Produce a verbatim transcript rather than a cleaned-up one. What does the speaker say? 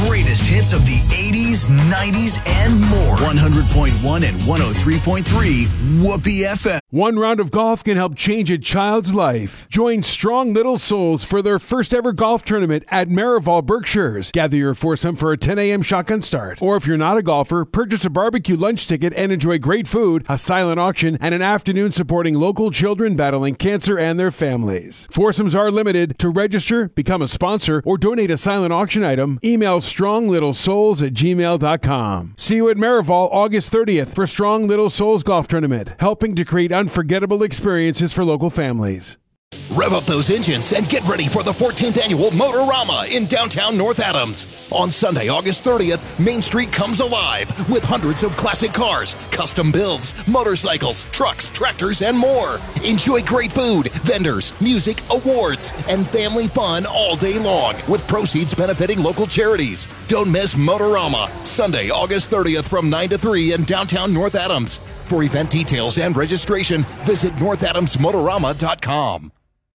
greatest hits of the eighties, nineties, and more. one hundred point one and one oh three point three Whoopee F M. One round of golf can help change a child's life. Join Strong Little Souls for their first ever golf tournament at Marival Berkshires. Gather your foursome for a ten a.m. shotgun start. Or if you're not a golfer, purchase a barbecue lunch ticket and enjoy great food, a silent auction, and an afternoon supporting local children battling cancer and their families. Foursomes are limited. To register, become a sponsor, or donate a silent auction item, email stronglittlesouls at gmail dot com. See you at Marival August thirtieth for Strong Little Souls Golf Tournament, helping to create unforgettable experiences for local families. Rev up those engines and get ready for the fourteenth Annual Motorama in downtown North Adams. On Sunday, August thirtieth, Main Street comes alive with hundreds of classic cars, custom builds, motorcycles, trucks, tractors, and more. Enjoy great food, vendors, music, awards, and family fun all day long, with proceeds benefiting local charities. Don't miss Motorama, Sunday, August thirtieth from nine to three in downtown North Adams. For event details and registration, visit north adams motorama dot com.